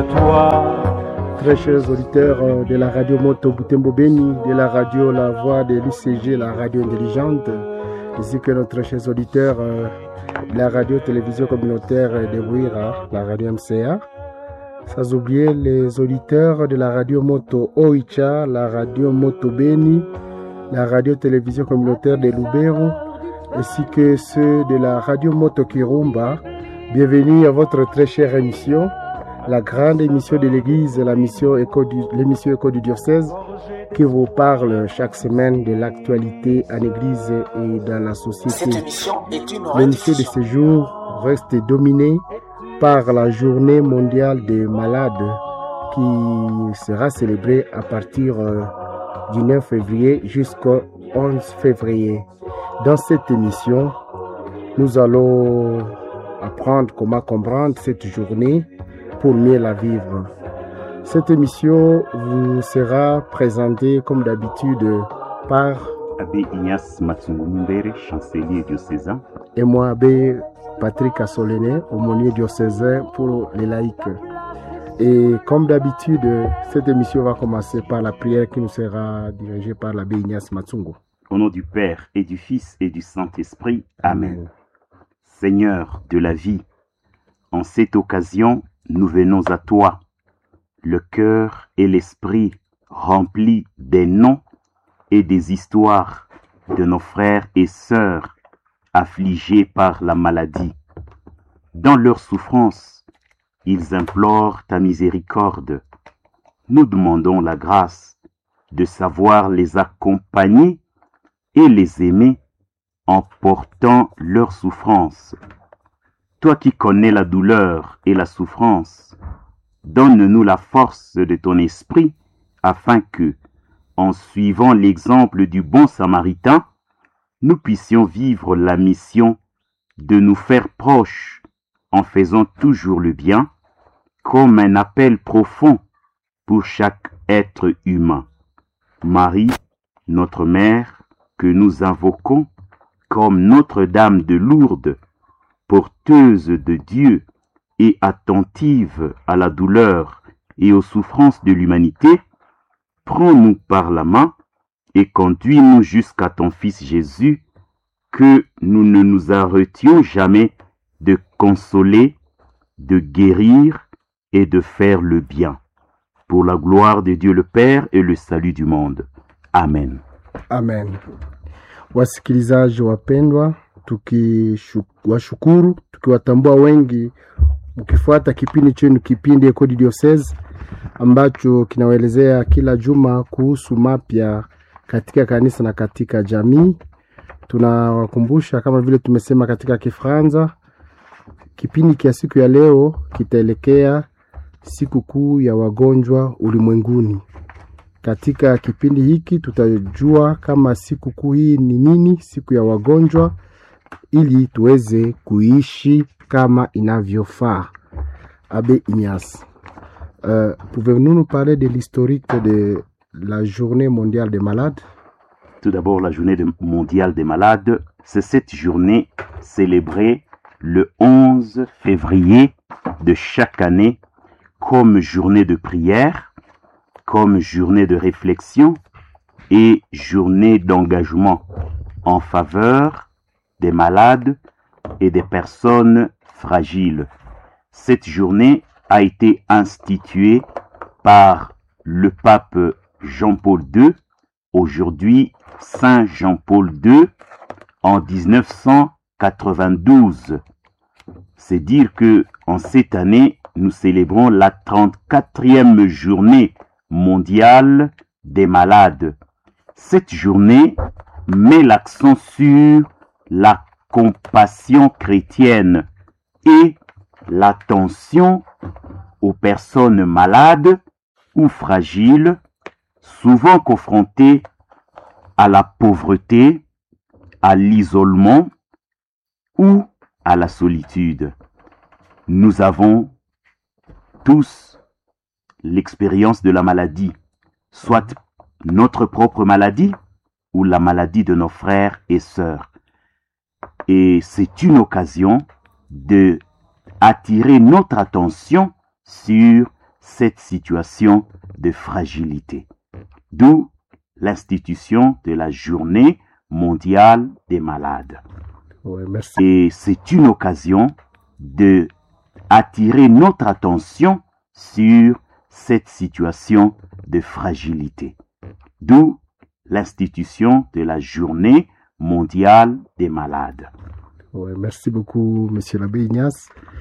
Très chers auditeurs de la radio Moto Butembo Beni, de la radio La Voix de l'UCG, la radio intelligente, ainsi que notre chers auditeurs de la radio-télévision communautaire de Bouira, la radio MCA. Sans oublier les auditeurs de la radio Moto Oicha, la radio Moto Beni, la radio-télévision communautaire de Lubero, ainsi que ceux de la radio Moto Kirumba. Bienvenue à votre très chère émission, la grande émission de l'Église, l'émission Écho du diocèse, qui vous parle chaque semaine de l'actualité en Église et dans la société. L'émission de ce jour reste dominée par la journée mondiale des malades qui sera célébrée à partir du 9 février jusqu'au 11 février. Dans cette émission, nous allons apprendre comment comprendre cette journée pour mieux la vivre. Cette émission vous sera présentée comme d'habitude par Abbé Ignace Matsungumbere, chancelier diocésain, et moi, Abbé Patrick Assolené, aumônier diocésain pour les laïcs. Et comme d'habitude, cette émission va commencer par la prière qui nous sera dirigée par l'abbé Ignace Matsungu. Au nom du Père et du Fils et du Saint-Esprit. Amen. Seigneur de la vie, en cette occasion, nous venons à toi, le cœur et l'esprit remplis des noms et des histoires de nos frères et sœurs affligés par la maladie. Dans leur souffrance, ils implorent ta miséricorde. Nous demandons la grâce de savoir les accompagner et les aimer en portant leur souffrance. Toi qui connais la douleur et la souffrance, donne-nous la force de ton esprit afin que, en suivant l'exemple du bon Samaritain, nous puissions vivre la mission de nous faire proches en faisant toujours le bien, comme un appel profond pour chaque être humain. Marie, notre mère, que nous invoquons comme Notre-Dame de Lourdes, porteuse de Dieu et attentive à la douleur et aux souffrances de l'humanité, prends-nous par la main et conduis-nous jusqu'à ton Fils Jésus, que nous ne nous arrêtions jamais de consoler, de guérir et de faire le bien, pour la gloire de Dieu le Père et le salut du monde. Amen. Amen. Wasikilizaji wapendwa, tukiwashukuru, tukiwatambua wengi mkifuata kipindi chenu, kipindi Écho du diocèse, ambacho kinawaelezea kila juma kuhusu mapya katika kanisa na katika jamii. Tunawakumbusha kama vile tumesema katika Kifaransa, kipindi kia siku ya leo kitaelekea siku kuu ya wagonjwa ulimwenguni. Katika kipindi hiki tutajua kama siku kuu hii ni nini, siku ya wagonjwa, ili tuweze kuishi kama inavyofaa. Abbé Ignace, pouvez-vous nous parler de l'historique de la journée mondiale des malades? Tout d'abord, la journée mondiale des malades, c'est cette journée célébrée le 11 février de chaque année comme journée de prière, comme journée de réflexion et journée d'engagement en faveur des malades et des personnes fragiles. Cette journée a été instituée par le pape Jean-Paul II, aujourd'hui Saint Jean-Paul II, en 1992. C'est dire que en cette année, nous célébrons la 34e journée mondiale des malades. Cette journée met l'accent sur la compassion chrétienne et l'attention aux personnes malades ou fragiles, souvent confrontées à la pauvreté, à l'isolement ou à la solitude. Nous avons tous l'expérience de la maladie, soit notre propre maladie ou la maladie de nos frères et sœurs. Et c'est une occasion de attirer notre attention sur cette situation de fragilité. D'où l'institution de la journée mondiale des malades. Ouais, merci. Et c'est une occasion de attirer notre attention sur cette situation de fragilité. D'où l'institution de la journée mondiale des malades. Ouais, merci beaucoup, Monsieur l'abbé Ignace.